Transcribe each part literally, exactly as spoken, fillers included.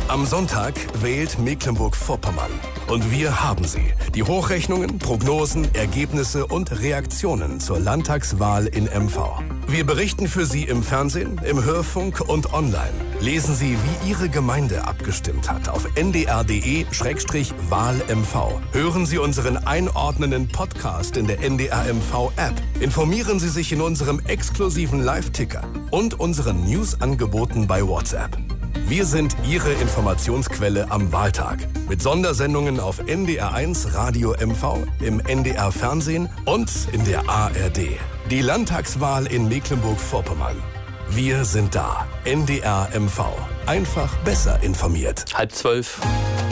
Am Sonntag wählt Mecklenburg-Vorpommern. Und wir haben sie. Die Hochrechnungen, Prognosen, Ergebnisse und Reaktionen zur Landtagswahl in M V. Wir berichten für Sie im Fernsehen, im Hörfunk und online. Lesen Sie, wie Ihre Gemeinde abgestimmt hat auf n d r punkt d e slash wahl m v. Hören Sie unseren einordnenden Podcast in der N D R M V-App. Informieren Sie sich in unserem exklusiven Live-Ticker und unseren News-Angeboten bei WhatsApp. Wir sind Ihre Informationsquelle am Wahltag. Mit Sondersendungen auf N D R eins Radio M V, im N D R Fernsehen und in der A R D. Die Landtagswahl in Mecklenburg-Vorpommern. Wir sind da. N D R M V. Einfach besser informiert. Halb zwölf.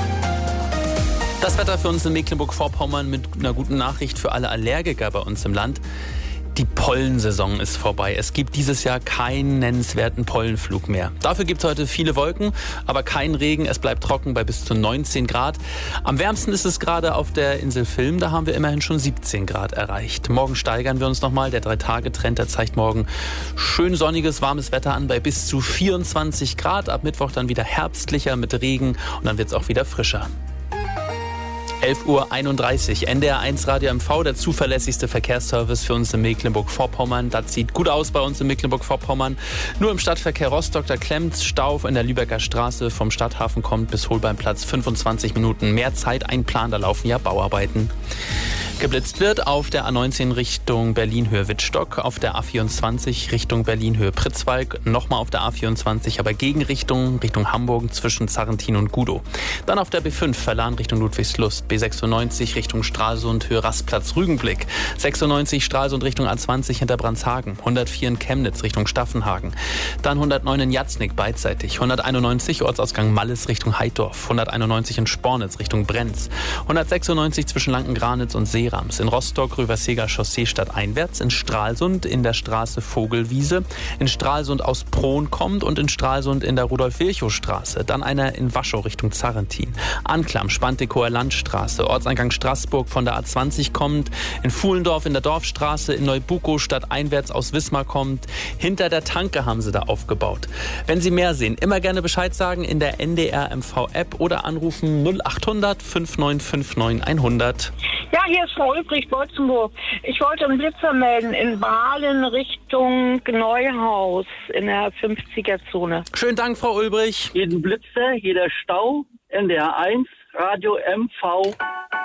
Das Wetter für uns in Mecklenburg-Vorpommern mit einer guten Nachricht für alle Allergiker bei uns im Land. Die Pollensaison ist vorbei. Es gibt dieses Jahr keinen nennenswerten Pollenflug mehr. Dafür gibt es heute viele Wolken, aber keinen Regen. Es bleibt trocken bei bis zu neunzehn Grad. Am wärmsten ist es gerade auf der Insel Vilm. Da haben wir immerhin schon siebzehn Grad erreicht. Morgen steigern wir uns nochmal. Der Drei-Tage-Trend, der zeigt morgen schön sonniges, warmes Wetter an bei bis zu vierundzwanzig Grad. Ab Mittwoch dann wieder herbstlicher mit Regen und dann wird es auch wieder frischer. elf Uhr einunddreißig, N D R eins Radio M V, der zuverlässigste Verkehrsservice für uns in Mecklenburg-Vorpommern. Das sieht gut aus bei uns in Mecklenburg-Vorpommern. Nur im Stadtverkehr Rostock, da klemmt Stau in der Lübecker Straße. Vom Stadthafen kommt bis Holbeinplatz fünfundzwanzig Minuten mehr Zeit einplanen. Da laufen ja Bauarbeiten. Geblitzt wird auf der A neunzehn Richtung Berlin-Höhe-Wittstock, auf der A vierundzwanzig Richtung Berlin-Höhe-Pritzwalk, nochmal auf der A vierundzwanzig, aber Gegenrichtung, Richtung Hamburg zwischen Zarrentin und Gudow. Dann auf der B fünf Verlan Richtung Ludwigslust, B sechsundneunzig Richtung Stralsund, Höhe Rastplatz-Rügenblick, sechsundneunzig Stralsund Richtung A zwanzig hinter Brandshagen, hundertvier in Chemnitz Richtung Staffenhagen, dann hundertneun in Jatznick beidseitig, hunderteinundneunzig Ortsausgang Malles Richtung Heidorf, hunderteinundneunzig in Spornitz Richtung Brenz, hundertsechsundneunzig zwischen Lankengranitz und See in Rostock, Röverseger Chaussee stadteinwärts, in Stralsund in der Straße Vogelwiese, in Stralsund aus Prohn kommt und in Stralsund in der Rudolf-Virchow-Straße. Dann einer in Waschow Richtung Zarrentin. Anklam, Spantikower Landstraße, Ortseingang Straßburg von der A zwanzig kommt, in Fuhlendorf in der Dorfstraße, in Neubukow stadteinwärts aus Wismar kommt. Hinter der Tanke haben sie da aufgebaut. Wenn Sie mehr sehen, immer gerne Bescheid sagen in der N D R M V-App oder anrufen null achthundert fünfundneunzig neunundfünfzig hundert. Ja, hier ist Frau Ulbricht, Bolzenburg. Ich wollte einen Blitzer melden in Bahlen Richtung Neuhaus in der fünfziger-Zone. Schönen Dank, Frau Ulbricht. Jeden Blitzer, jeder Stau, N D R eins, Radio M V.